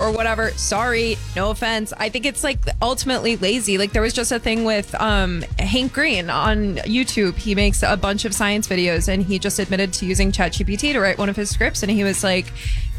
or whatever. Sorry, no offense. I think it's like ultimately lazy. Like there was just a thing with Hank Green on YouTube. He makes a bunch of science videos, and he just admitted to using ChatGPT to write one of his scripts, and he was like,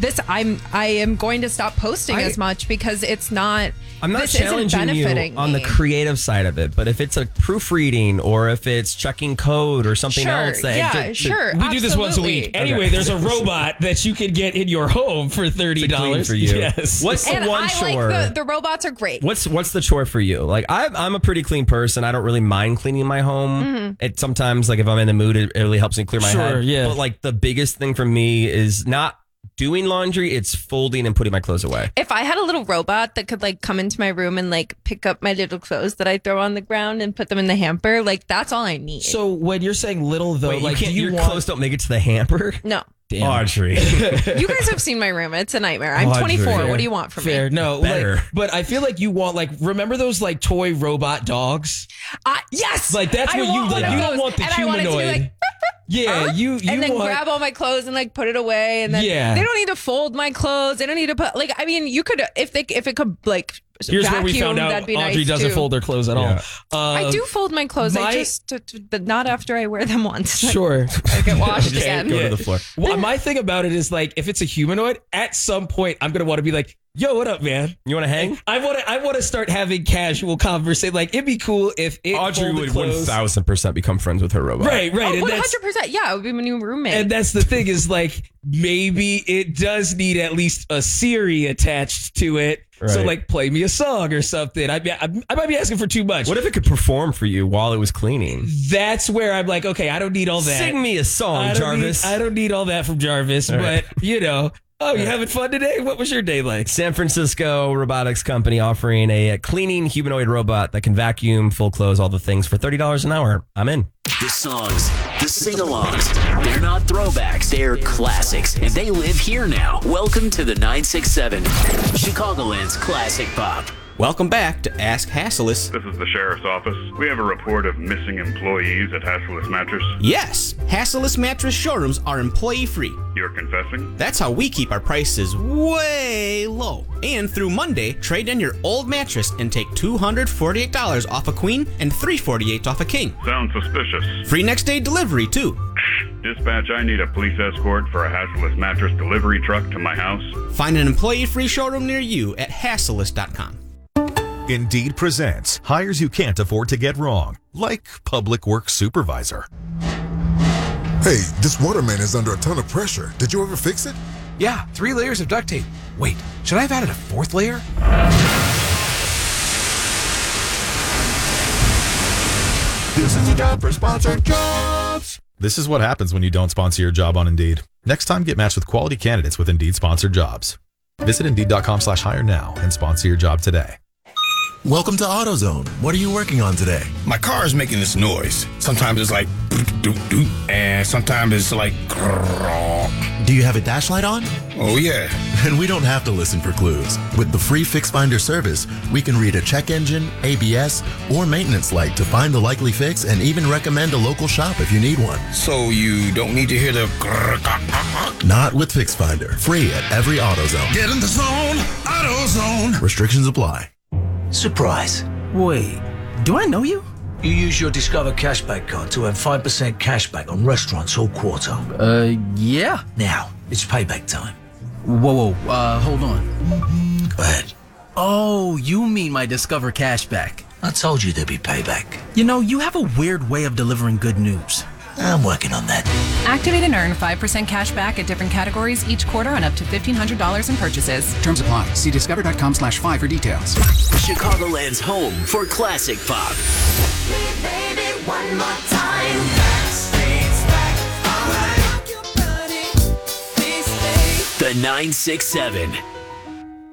I am going to stop posting as much because it's not. I'm not this challenging isn't benefiting you on the creative side of it, but if it's a proofreading or if it's checking code or something else, sure, we do this once a week. Anyway, there's a robot that you can get in your home for $30 for you. Yes. What's the one chore? Like the robots are great. What's the chore for you? Like I'm a pretty clean person. I don't really mind cleaning my home. Mm-hmm. It sometimes, like if I'm in the mood, it really helps me clear my head. Yeah. But like the biggest thing for me is not doing laundry, it's folding and putting my clothes away. If I had a little robot that could like come into my room and like pick up my little clothes that I throw on the ground and put them in the hamper, like that's all I need. So when you're saying little though, Wait, like your clothes don't make it to the hamper? No. Damn. Audrey. You guys have seen my room. It's a nightmare. I'm 24. What do you want from me? No, Better. like, but I feel like you want remember those like toy robot dogs? Yes. Like that's what you like. You don't want the and humanoid. I want it to be like, yeah, you and then want, grab all my clothes and like put it away, and then they don't need to fold my clothes. They don't need to put like. I mean, you could if it could like. Here's vacuum, where we found out that'd be Audrey nice doesn't too. fold her clothes at all. I do fold my clothes. I just not after I wear them once. Sure. I get washed again. Go to the floor. Well, my thing about it is like if it's a humanoid, at some point I'm gonna want to be like, yo, what up, man? You want to hang? I want to start having casual conversation. Like it'd be cool if it Audrey would clothes. 1000% become friends with her robot. Right. Oh, And 100%. Yeah, it would be my new roommate. And that's the thing is like maybe it does need at least a Siri attached to it. Right. So like play me a song or something. I might be asking for too much. What if it could perform for you while it was cleaning? That's where I'm like, okay, I don't need all that. Sing me a song, Jarvis. I don't need all that from Jarvis, right. but you know. Oh, you having fun today? What was your day like? San Francisco robotics company offering a cleaning humanoid robot that can vacuum, fold clothes, all the things for $30 an hour. I'm in. The songs, the sing-alongs, they're not throwbacks, they're classics, and they live here now. Welcome to the 967, Chicagoland's Classic Pop. Welcome back to Ask Hassleus. This is the sheriff's office. We have a report of missing employees at Hassleus Mattress. Yes, Hassleus Mattress showrooms are employee-free. You're confessing? That's how we keep our prices way low. And through Monday, trade in your old mattress and take $248 off a queen and $348 off a king. Sounds suspicious. Free next day delivery, too. Dispatch, I need a police escort for a Hassleus Mattress delivery truck to my house. Find an employee-free showroom near you at hassleus.com. Indeed presents hires you can't afford to get wrong, like public works supervisor. Hey, this waterman is under a ton of pressure. Did you ever fix it? Yeah, 3 layers of duct tape. Wait, should I have added a 4th layer? This is a job for sponsored jobs. This is what happens when you don't sponsor your job on Indeed. Next time, get matched with quality candidates with Indeed sponsored jobs. Visit Indeed.com/hire now and sponsor your job today. Welcome to AutoZone. What are you working on today? My car is making this noise. Sometimes it's like doot doot, and sometimes it's like grrr. Do you have a dash light on? Oh yeah. And we don't have to listen for clues. With the free Fix Finder service, we can read a check engine, ABS, or maintenance light to find the likely fix and even recommend a local shop if you need one. So you don't need to hear the grrr. Not with Fix Finder. Free at every AutoZone. Get in the zone, AutoZone. Restrictions apply. Surprise. Wait, do I know you? You use your Discover Cashback card to earn 5% cashback on restaurants all quarter. Yeah. Now, it's payback time. Whoa, hold on. Go ahead. Oh, you mean my Discover Cashback. I told you there'd be payback. You know, you have a weird way of delivering good news. I'm working on that. Activate and earn 5% cash back at different categories each quarter on up to $1,500 in purchases. Terms apply. See discover.com/5 for details. Chicagoland's home for classic pop. Baby, one more time. The 967.